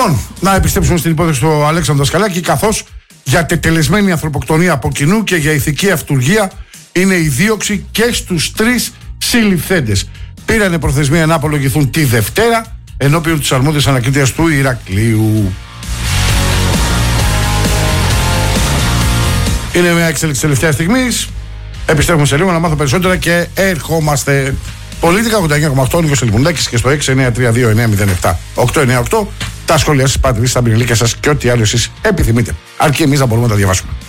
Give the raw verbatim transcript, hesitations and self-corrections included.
Λοιπόν, να επιστρέψουμε στην υπόθεση του Αλέξανδρου Δασκαλάκη, καθώς για τετελεσμένη ανθρωποκτονία από κοινού και για ηθική αυτουργία είναι η δίωξη και στους τρεις συλληφθέντες. Πήρανε προθεσμία να απολογηθούν τη Δευτέρα ενώπιον της αρμόδιας ανακρίτριας του Ηρακλείου. Είναι μια εξέλιξη τελευταία στιγμής. Επιστρέφουμε σε λίγο να μάθω περισσότερα και ερχόμαστε. Πολίτικα ογδόντα εννιά κόμμα οκτώ, Νίκος Ελιμουνάκης και στο έξι εννιά τρία δύο εννιά μηδέν επτά οκτώ εννιά οκτώ τα σχόλια σας, παρατηρήσεις, τα πινελίκια σας και ό,τι άλλο εσείς επιθυμείτε. Αρκεί εμείς να μπορούμε να τα διαβάσουμε.